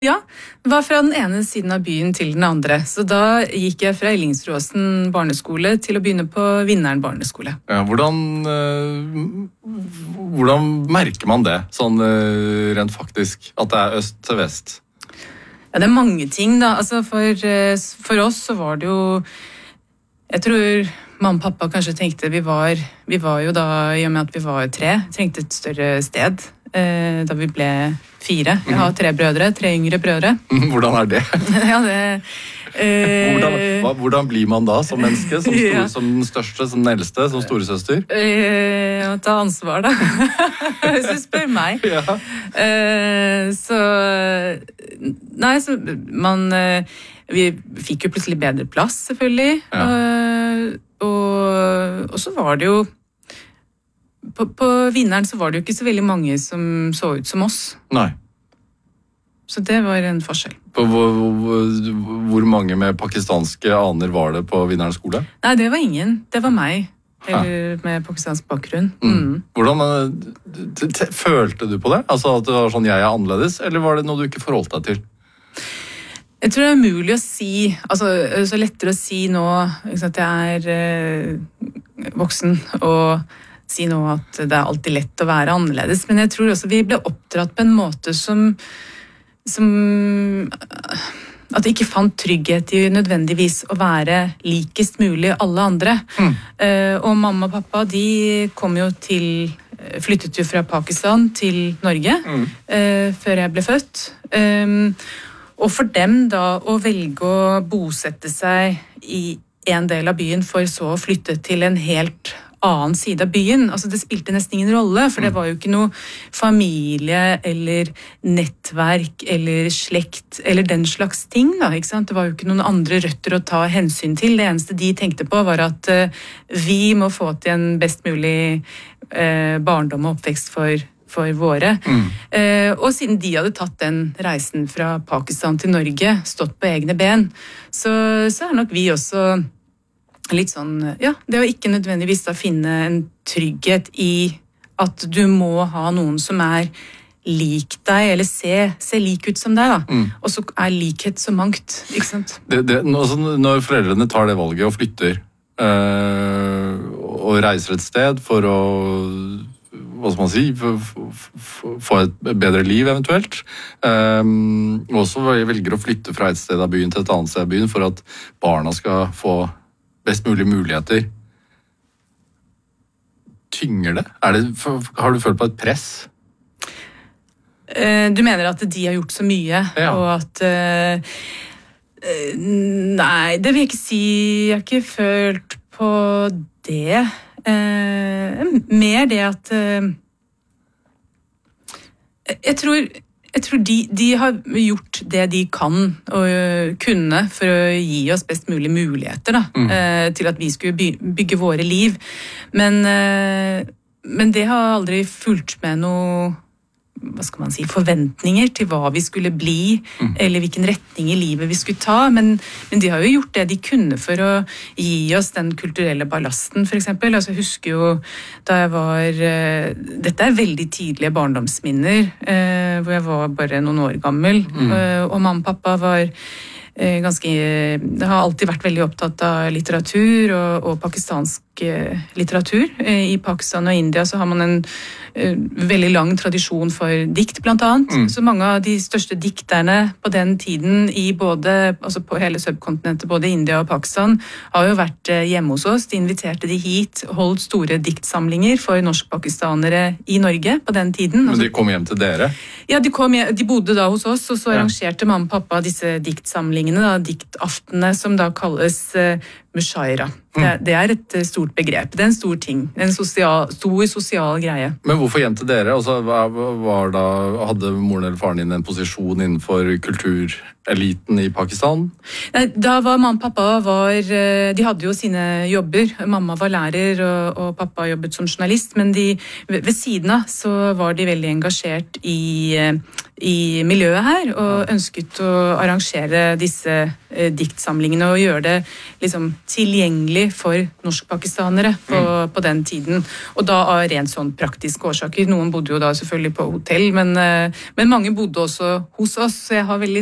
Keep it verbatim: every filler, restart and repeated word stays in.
Ja, det var fra den ene siden av byen til den andre. Så da gikk jeg fra Ellingsrudåsen barneskole til å begynne på Vinneren barneskole. Ja, hvordan, øh, hvordan merker man det, sånn øh, rent faktisk, at det er øst til vest? Ja, det er mange ting da. Altså for, for oss så var det jo, jeg tror mamma og pappa kanskje tenkte vi var, vi var jo da, i og med at vi var tre, trengte et større sted. Da vi ble fire. Jeg har tre brødre, tre yngre brødre. Hvordan er det? Ja, det eh, hvordan, hva, hvordan blir man da som menneske? Som, stor, ja. som den største, som den eldste, som storesøster? Eh, å ta ansvar da. Hvis du spør meg. Ja. Eh, så Nei, så man vi fikk jo plutselig bedre plass, selvfølgelig. Ja. Eh, og, og så var det jo På, på Vinneren så var det jo ikke så veldig mange som så ut som oss. Nei. Så det var en forskjell. På hvor, hvor, hvor mange med pakistanske aner var det på Vinneren skole? Nei, det var ingen. Det var meg. Eller med pakistansk bakgrunn. Mm. Mm. Hvordan følte du på det? Altså at det var sånn jeg er annerledes, eller var det noe du ikke forholdt deg til? Jeg tror det er mulig å si, altså så lettere å si nå, ikke sant, jeg er øh, voksen og si nå at det er alltid lett å være annerledes, men jeg tror også vi ble oppdratt på en måte som, som at vi ikke fant trygghet i nødvendigvis å være likest mulig alle andre. Mm. Uh, og mamma og pappa, de kom jo til, flyttet jo fra Pakistan til Norge mm. uh, før jeg ble født. Um, og for dem da å velge å bosette seg i en del av byen for så å flytte til en helt annen side av byen. Altså det spilte nesten ingen rolle, for det var jo ikke noe familie eller nettverk eller slekt eller den slags ting da, ikke sant? Det var jo ikke noen andre røtter å ta hensyn til. Det eneste de tenkte på var at uh, vi må få til en best mulig uh, barndom og oppvekst for, for våre. Mm. Uh, og siden de hadde tatt den reisen fra Pakistan til Norge, stått på egne ben, så, så er nok vi også litt sånn, ja, det å ikke nødvendigvis da finne en trygghet i at du må ha noen som er lik deg, eller se, se lik ut som deg da. Mm. Og så er likhet så mangt, ikke sant? Det, det, når foreldrene tar det valget og flytter, øh, og reiser et sted for å, hva skal man si, få et bedre liv eventuelt, øh, og også velger å flytte fra et sted av byen til et annet sted av byen for at barna skal få best mulig muligheter. Tynger det? Er det? Har du følt på et press? Du mener at de har gjort så mye, ja. Og at uh, nei, det vil jeg ikke si. Jeg har ikke følt på det. Uh, mer det at uh, jeg tror Jeg tror de, de har gjort det de kan og kunne for å gi oss best mulig muligheter da, mm. eh, til at vi skulle by, bygge våre liv. Men, eh, men det har aldri fulgt med noe, hva skal man si, forventninger til hva vi skulle bli, mm. eller hvilken retning i livet vi skulle ta. Men, men de har jo gjort det de kunne for å gi oss den kulturelle ballasten, for eksempel. Altså, jeg husker jo da jeg var, uh, dette er veldig tidlige barndomsminner, uh, hvor jeg var bare noen år gammel, mm. uh, og mamma og pappa var uh, ganske, det har alltid vært veldig opptatt av litteratur og, og pakistansk uh, litteratur. Uh, I Pakistan og India så har man en veldig lang tradisjon for dikt, blant annet. Mm. Så mange av de største dikterne på den tiden i både, altså på hele subkontinentet, både India og Pakistan, har jo vært hjemme hos oss. De inviterte de hit, holdt store diktsamlinger for norskpakistanere i Norge på den tiden. Men de kom hjem til dere? Ja, de, kom hjem, de bodde da hos oss, og så arrangerte mamma og pappa disse diktsamlingene, da, diktaftene, som da kalles uh, mushaira. Det, det er et stort begrep. Det er en stor ting. En sosial, stor sosial greie. Men hvorfor hjem til dere? Altså, var da, hadde moren eller faren din en posisjon innenfor kultureliten i Pakistan? Nei, da var mamma og pappa var, de hadde jo sine jobber. Mamma var lærer, og, og pappa jobbet som journalist, men de, ved siden av så var de veldig engasjert i, i miljøet her, og ønsket å arrangere disse eh, diktsamlingene og gjøre det liksom tilgjengelig for norskpakistanere på, mm. på den tiden. Og da av rent sånn praktiske årsaker. Noen bodde jo da selvfølgelig på hotell, men, eh, men mange bodde også hos oss, så jeg har veldig